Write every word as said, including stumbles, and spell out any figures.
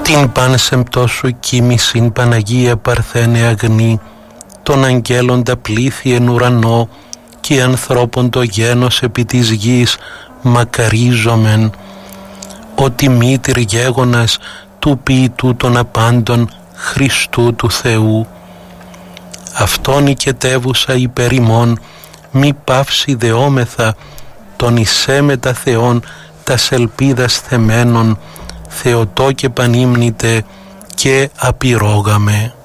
Την πάνσεμπτό σου κοίμησιν Παναγία Παρθένε αγνή, των αγγέλων τα πλήθη εν ουρανό και ανθρώπων το γένος επί της γης μακαρίζομεν. Ότι μήτηρ γέγονας του ποιητού των απάντων Χριστού του Θεού. Αυτόν οικετεύουσα υπέρ ημών, μη παύση δεόμεθα, τον εισέμετα Θεόν τας ελπίδας θεμένων, Θεοτό και πανύμνητε και απειρόγαμε.